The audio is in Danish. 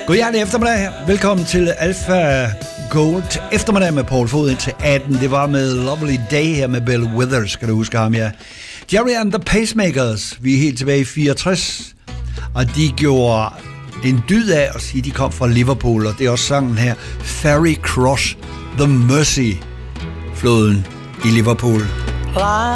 Godhjertelig eftermiddag. Velkommen til Alpha Gold eftermiddag med Paul Fod indtil 18. Det var med Lovely Day her med Bill Withers, skal du huske ham, ja. Jerry and the Pacemakers, vi er helt tilbage i 64, og de gjorde en dyd af at sige, at de kom fra Liverpool, og det er også sangen her, Ferry Cross the Mersey-floden i Liverpool.